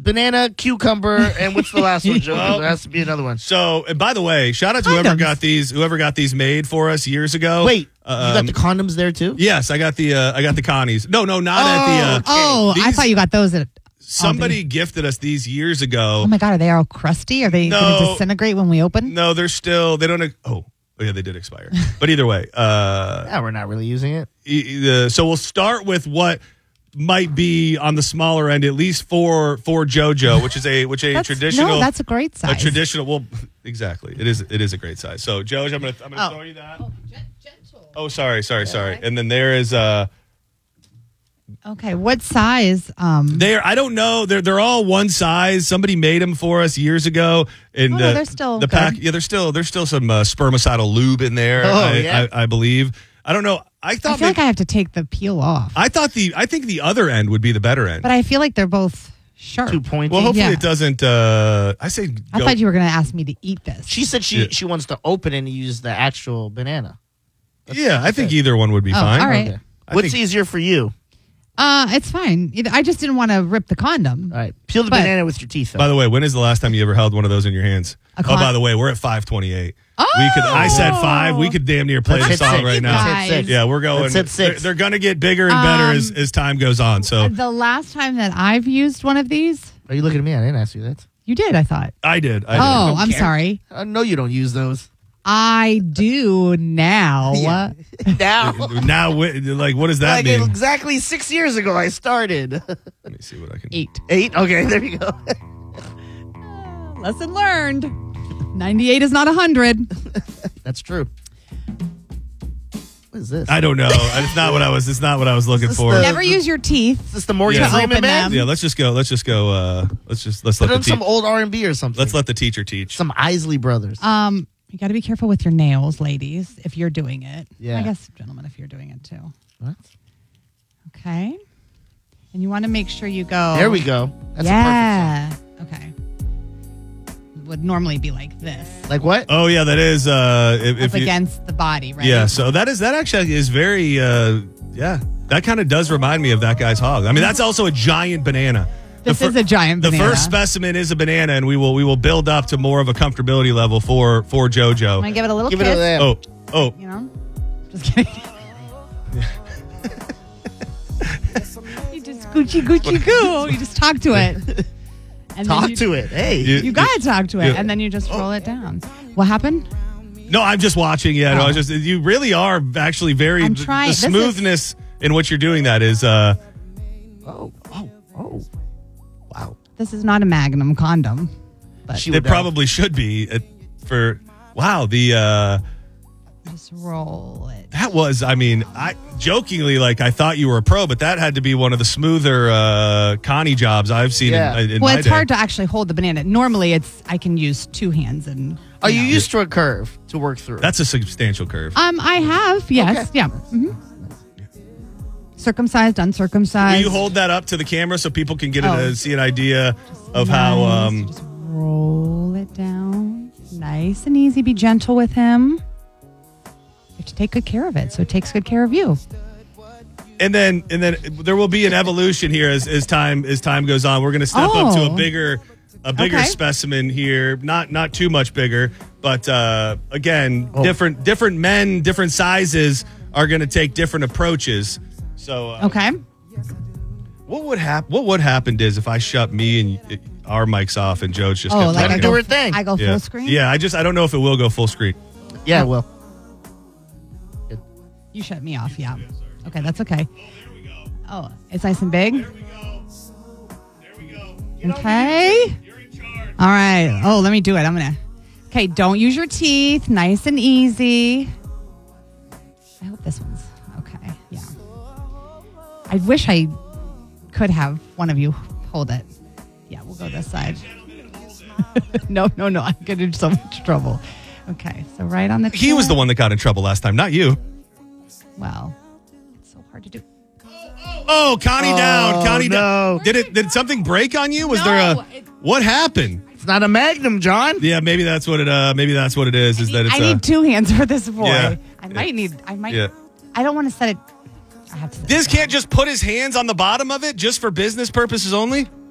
banana, cucumber, and what's the last one, Joe? Well, there has to be another one. So, and by the way, shout out to whoever got these made for us years ago. Wait, you got the condoms there too? Yes, I got the Connies. No, not at the. I thought you got those at. Somebody gifted us these years ago. Oh my God, are they all crusty? Are they going to disintegrate when we open? No, they don't. Oh yeah, they did expire. But either way, yeah, we're not really using it. So we'll start with what might be on the smaller end, at least for JoJo, which is a traditional. No, that's a great size. A traditional. Well, exactly. It is a great size. So Jojo, I'm gonna throw you that. Oh, gentle. Oh, sorry. And then there is Okay, what size? I don't know. They're all one size. Somebody made them for us years ago, and they're still the pack. Yeah, there's still some spermicidal lube in there. I believe. I don't know. I feel like I have to take the peel off. I think the other end would be the better end. But I feel like they're both sharp. 2 pointy. Well, hopefully it doesn't. I thought you were going to ask me to eat this. She said she wants to open and use the actual banana. I think either one would be fine. All right. Okay. What's easier for you? It's fine. I just didn't want to rip the condom. All right. Peel the banana with your teeth, though. By the way, when is the last time you ever held one of those in your hands? By the way, we're at 5:28. Oh! I said 5. We could damn near play the song right now. Let's hit 6. Yeah, we're going. Let's hit 6. They're going to get bigger and better as time goes on. So the last time that I've used one of these. Are you looking at me? I didn't ask you that. You did, I thought. I did. I'm sorry. I know you don't use those. I do now. Yeah. Now, like, what does that mean? Exactly 6 years ago, I started. Let me see what I can. 8. 8? Okay, there you go. Lesson learned. 98 is not 100. That's true. What is this? I don't know. It's not what I was looking for. Never use your teeth. Is this the Morgan Freeman band? Yeah, let's just go. Let's let Put on some old R&B or something. Let's let the teacher teach. Some Isley Brothers. You got to be careful with your nails, ladies, if you're doing it. Yeah. I guess, gentlemen, if you're doing it too. What? Okay. And you want to make sure you go. There we go. That's a perfect song. Okay. Would normally be like this. Like what? Oh yeah, that is up against the body, right? Yeah, so that actually is very that kind of does remind me of that guy's hog. I mean, that's also a giant banana. This is a giant banana. The first specimen is a banana, and we will build up to more of a comfortability level for JoJo. Want to give it a little kiss? Oh. You know? Just kidding. You just Gucci goo. You just talk to it. And talk to it. Hey. You got to talk to it, and then you just roll it down. What happened? No, I'm just watching. Yeah, no, you really are actually very. I'm trying. The smoothness in which you're doing that is. Oh. Wow. This is not a Magnum condom. But it probably should be for. Wow, just roll it. That was, I jokingly, I thought you were a pro, but that had to be one of the smoother Connie jobs I've seen in my it's day. hard to actually hold the banana. Normally, I can use 2 hands and. Are you used to a curve to work through? That's a substantial curve. I have, yes, okay. yeah. Mm-hmm. Circumcised, uncircumcised. Will you hold that up to the camera so people can get see an idea of how? Just roll it down, nice and easy. Be gentle with him. You have to take good care of it, so it takes good care of you. And then there will be an evolution here as time goes on. We're going to step up to a bigger specimen here. Not too much bigger, but again, different men, different sizes are going to take different approaches. So what would happen is if I shut me and our mics off and Joe's just let her do her thing. I go full screen. Yeah, I don't know if it will go full screen. Yeah, it will. You shut me off. Yeah. Okay, that's okay. Oh, it's nice and big. There we go. Okay. All right. Oh, let me do it. Okay, don't use your teeth. Nice and easy. I hope this one's okay. Yeah. I wish I could have one of you hold it. Yeah, we'll go this side. No. I'm getting in so much trouble. Okay, so right on the tip. He was the one that got in trouble last time, not you. Well, it's so hard to do. Oh, Connie down. Connie no. down. Did something break on you? Was there what happened? It's not a Magnum, John. Yeah, maybe that's what it is. I need 2 hands for this boy. Yeah. I might. Yeah. I don't want to set it. I have to. This can't just put his hands on the bottom of it just for business purposes only?